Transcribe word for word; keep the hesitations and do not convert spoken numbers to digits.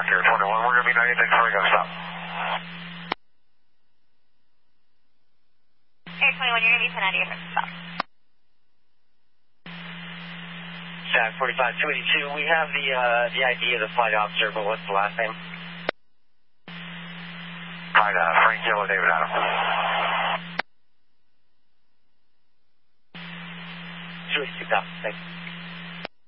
Rock Air twenty-one, we're going to be ninety, thanks for going to stop. Air twenty-one, you're going to be ninety, stop. Jack forty-five two eighty-two, we have the, uh, the I D of the flight officer, but what's the last name? Flight, uh, Frank Yellow, David Adam. two eighty-two, thanks.